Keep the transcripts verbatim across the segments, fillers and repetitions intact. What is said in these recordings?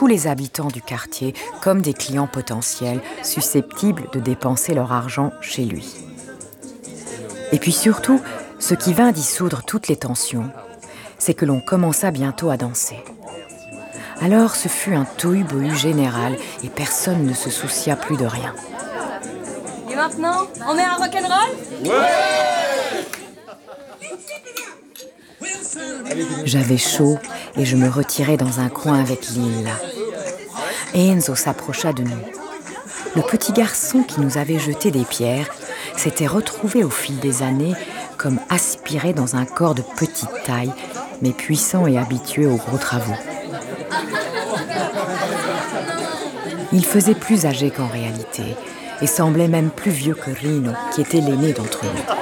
tous les habitants du quartier comme des clients potentiels susceptibles de dépenser leur argent chez lui. Et puis surtout, ce qui vint dissoudre toutes les tensions, c'est que l'on commença bientôt à danser. Alors ce fut un tohu-bohu général et personne ne se soucia plus de rien. Et maintenant, on met un rock'n'roll ? Ouais ! J'avais chaud et je me retirai dans un coin avec Lilla. Enzo s'approcha de nous. Le petit garçon qui nous avait jeté des pierres s'était retrouvé au fil des années comme aspiré dans un corps de petite taille, mais puissant et habitué aux gros travaux. Il faisait plus âgé qu'en réalité et semblait même plus vieux que Rino, qui était l'aîné d'entre nous.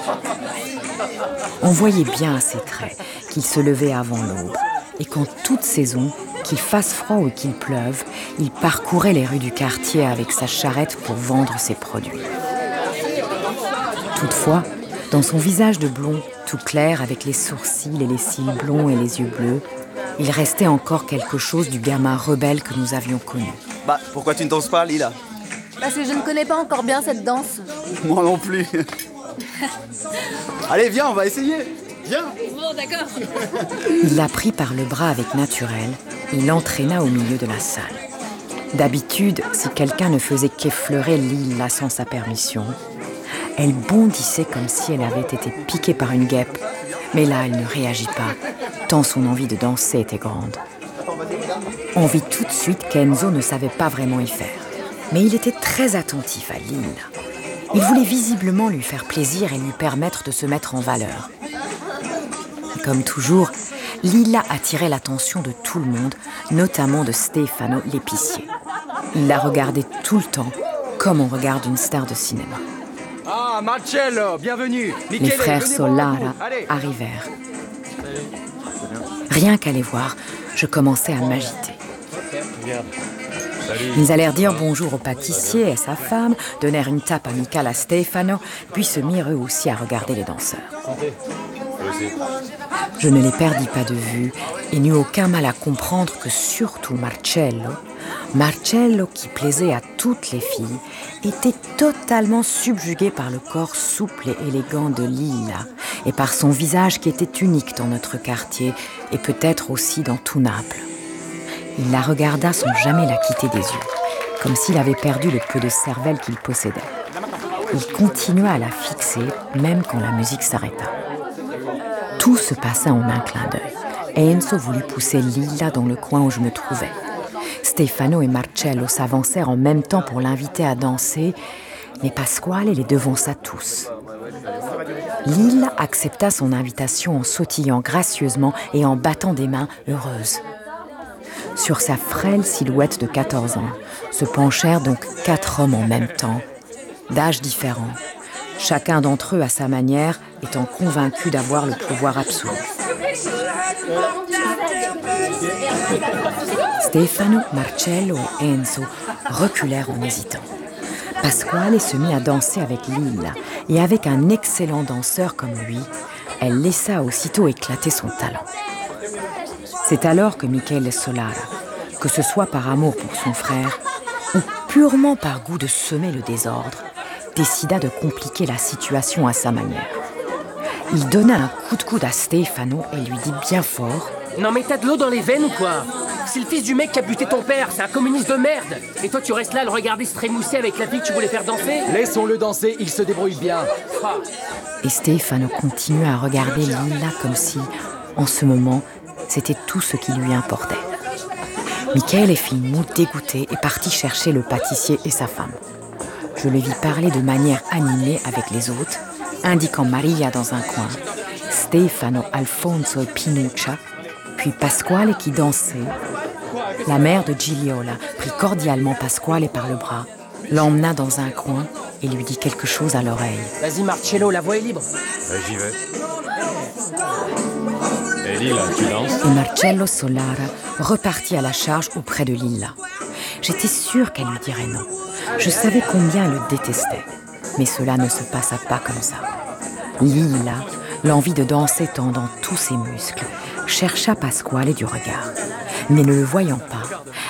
On voyait bien à ses traits qu'il se levait avant l'aube et qu'en toute saison, qu'il fasse froid ou qu'il pleuve, il parcourait les rues du quartier avec sa charrette pour vendre ses produits. Toutefois, dans son visage de blond, tout clair avec les sourcils et les cils blonds et les yeux bleus, il restait encore quelque chose du gamin rebelle que nous avions connu. Bah, pourquoi tu ne danses pas, Lilla ? Parce que je ne connais pas encore bien cette danse. Moi non plus. Allez, viens, on va essayer. Viens. Bon, d'accord. Il la prit par le bras avec naturel et l'entraîna au milieu de la salle. D'habitude, si quelqu'un ne faisait qu'effleurer Lilla sans sa permission, elle bondissait comme si elle avait été piquée par une guêpe. Mais là, elle ne réagit pas, tant son envie de danser était grande. On vit tout de suite qu'Enzo ne savait pas vraiment y faire. Mais il était très attentif à Lilla. Il voulait visiblement lui faire plaisir et lui permettre de se mettre en valeur. Et comme toujours, Lilla attirait l'attention de tout le monde, notamment de Stefano, l'épicier. Il la regardait tout le temps, comme on regarde une star de cinéma. Ah, Marcello, bienvenue. Michele, Les frères venez Solara voir vous. Allez. arrivèrent. Rien qu'à les voir, je commençais à m'agiter. Ils allèrent dire bonjour au pâtissier et à sa femme, donnèrent une tape amicale à Stefano, puis se mirent eux aussi à regarder les danseurs. Je ne les perdis pas de vue et n'eus aucun mal à comprendre que surtout Marcello, Marcello qui plaisait à toutes les filles, était totalement subjugué par le corps souple et élégant de Lilla et par son visage qui était unique dans notre quartier et peut-être aussi dans tout Naples. Il la regarda sans jamais la quitter des yeux, comme s'il avait perdu le peu de cervelle qu'il possédait. Il continua à la fixer, même quand la musique s'arrêta. Tout se passa en un clin d'œil. Enzo voulut pousser Lilla dans le coin où je me trouvais. Stefano et Marcello s'avancèrent en même temps pour l'inviter à danser, mais Pasquale les devança tous. Lilla accepta son invitation en sautillant gracieusement et en battant des mains heureuses. Sur sa frêle silhouette de quatorze ans, se penchèrent donc quatre hommes en même temps, d'âges différents, chacun d'entre eux à sa manière étant convaincu d'avoir le pouvoir absolu. Stefano, Marcello et Enzo reculèrent en hésitant. Pasquale se mit à danser avec Lilla et avec un excellent danseur comme lui, elle laissa aussitôt éclater son talent. C'est alors que Michele Solara, que ce soit par amour pour son frère ou purement par goût de semer le désordre, décida de compliquer la situation à sa manière. Il donna un coup de coude à Stefano et lui dit bien fort « Non mais t'as de l'eau dans les veines ou quoi ? C'est le fils du mec qui a buté ton père, c'est un communiste de merde. Et toi tu restes là à le regarder se trémousser avec la fille que tu voulais faire danser ? Laissons-le danser, il se débrouille bien. Ah. » Et Stefano continua à regarder Lilla comme si, en ce moment, c'était tout ce qui lui importait. Michele fit une moue dégoûtée et partit chercher le pâtissier et sa femme. Je le vis parler de manière animée avec les autres, indiquant Maria dans un coin, Stefano, Alfonso et Pinuccia, puis Pasquale qui dansait. La mère de Gigliola prit cordialement Pasquale par le bras, l'emmena dans un coin et lui dit quelque chose à l'oreille. « Vas-y Marcello, la voie est libre. » Ouais, j'y vais. Et Lilla, tu danses ? Et Marcello Solara repartit à la charge auprès de Lilla. J'étais sûre qu'elle lui dirait non. Je savais combien elle le détestait. Mais cela ne se passa pas comme ça. Lilla, l'envie de danser tendant tous ses muscles, chercha Pasquale du regard. Mais ne le voyant pas,